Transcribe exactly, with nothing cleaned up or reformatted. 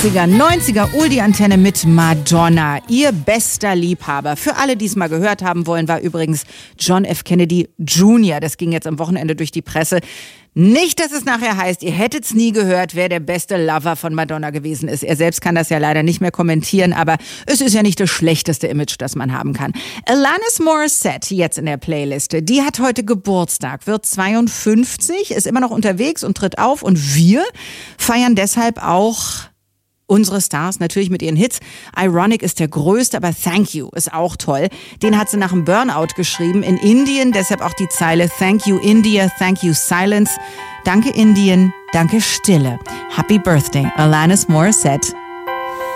achtziger, neunziger Oldie-Antenne mit Madonna, ihr bester Liebhaber. Für alle, die es mal gehört haben wollen, war übrigens John F. Kennedy Junior Das ging jetzt am Wochenende durch die Presse. Nicht, dass es nachher heißt, ihr hättet's nie gehört, wer der beste Lover von Madonna gewesen ist. Er selbst kann das ja leider nicht mehr kommentieren, aber es ist ja nicht das schlechteste Image, das man haben kann. Alanis Morissette, jetzt in der Playliste, die hat heute Geburtstag, wird zweiundfünfzig, ist immer noch unterwegs und tritt auf. Und wir feiern deshalb auch unsere Stars, natürlich mit ihren Hits. Ironic ist der größte, aber Thank You ist auch toll. Den hat sie nach einem Burnout geschrieben in Indien, deshalb auch die Zeile Thank You India, Thank You Silence. Danke Indien, danke Stille. Happy Birthday, Alanis Morissette.